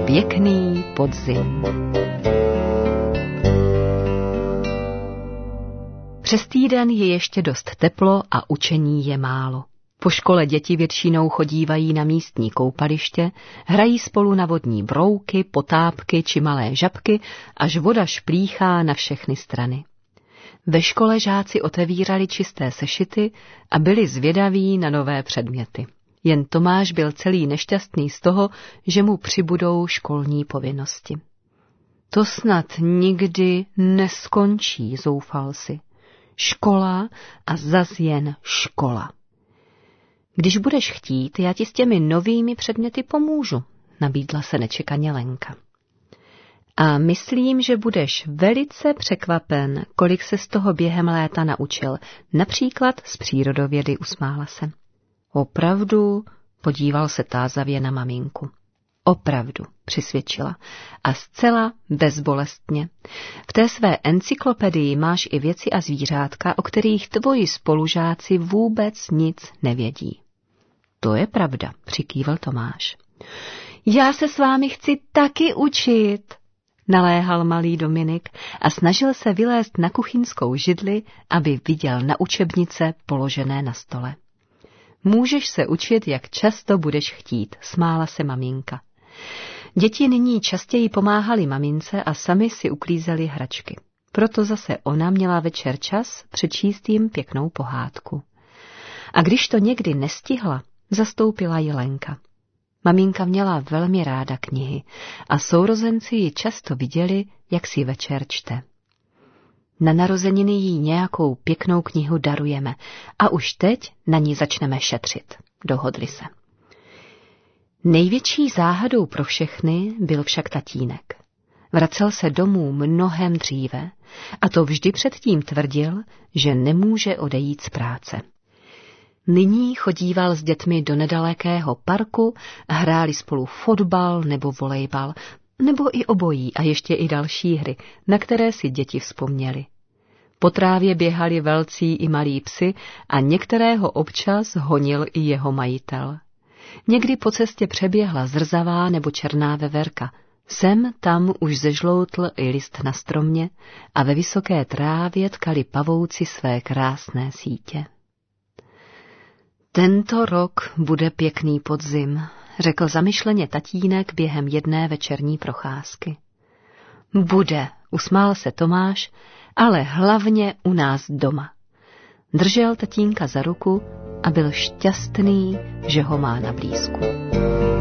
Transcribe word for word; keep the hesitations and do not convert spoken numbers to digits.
pěkný podzim. Přes týden je ještě dost teplo a učení je málo. Po škole děti většinou chodívají na místní koupaliště, hrají spolu na vodní brouky, potápky či malé žabky, až voda šplíchá na všechny strany. Ve škole žáci otevírali čisté sešity a byli zvědaví na nové předměty. Jen Tomáš byl celý nešťastný z toho, že mu přibudou školní povinnosti. To snad nikdy neskončí, zoufal si. Škola a zas jen škola. Když budeš chtít, já ti s těmi novými předměty pomůžu, nabídla se nečekaně Lenka. A myslím, že budeš velice překvapen, kolik se z toho během léta naučil, například z přírodovědy, usmála se. Opravdu, podíval se tázavě na maminku. Opravdu, přisvědčila. A zcela bezbolestně. V té své encyklopedii máš i věci a zvířátka, o kterých tvoji spolužáci vůbec nic nevědí. To je pravda, přikývl Tomáš. Já se s vámi chci taky učit, naléhal malý Dominik a snažil se vylézt na kuchyňskou židli, aby viděl na učebnice položené na stole. Můžeš se učit, jak často budeš chtít, smála se maminka. Děti nyní častěji pomáhali mamince a sami si uklízeli hračky. Proto zase ona měla večer čas přečíst jim pěknou pohádku. A když to někdy nestihla, zastoupila ji Lenka. Maminka měla velmi ráda knihy a sourozenci ji často viděli, jak si večer čte. Na narozeniny jí nějakou pěknou knihu darujeme a už teď na ní začneme šetřit, dohodli se. Největší záhadou pro všechny byl však tatínek. Vracel se domů mnohem dříve a to vždy předtím tvrdil, že nemůže odejít z práce. Nyní chodíval s dětmi do nedalekého parku, hráli spolu fotbal nebo volejbal, nebo i obojí a ještě i další hry, na které si děti vzpomněli. Po trávě běhali velcí i malí psi a některého občas honil i jeho majitel. Někdy po cestě přeběhla zrzavá nebo černá veverka. Sem tam už zežloutl i list na stromě a ve vysoké trávě tkali pavouci své krásné sítě. Tento rok bude pěkný podzim, řekl zamyšleně tatínek během jedné večerní procházky. Bude, usmál se Tomáš, ale hlavně u nás doma. Držel tatínka za ruku a byl šťastný, že ho má na blízku.